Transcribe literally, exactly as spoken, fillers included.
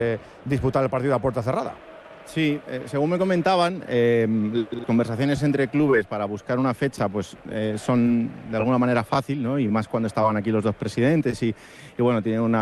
eh, disputar el partido a puerta cerrada. Sí, eh, según me comentaban, eh, conversaciones entre clubes para buscar una fecha pues eh, son de alguna manera fácil, ¿no? Y más cuando estaban aquí los dos presidentes y, y bueno, tienen una